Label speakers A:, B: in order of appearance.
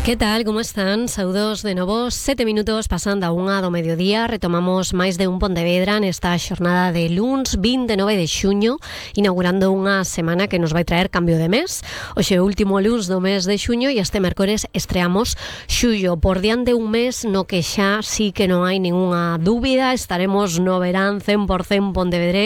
A: Que tal, como están? Saudos de novo, 7 minutos pasando a 1 do mediodía. Retomamos máis de un Pontevedra nesta xornada de luns 29 de xuño, inaugurando unha semana que nos vai traer cambio de mes. Hoxe é o último luns do mes de xuño e este mércores estreamos xullo. Por diante un mes no que xa sí que non hai ningunha dúbida, estaremos no verán 100% pontevedrés.